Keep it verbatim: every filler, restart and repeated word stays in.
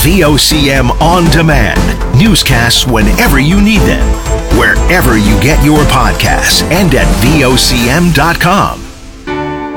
V O C M On Demand. Newscasts whenever you need them. Wherever you get your podcasts and at V O C M dot com.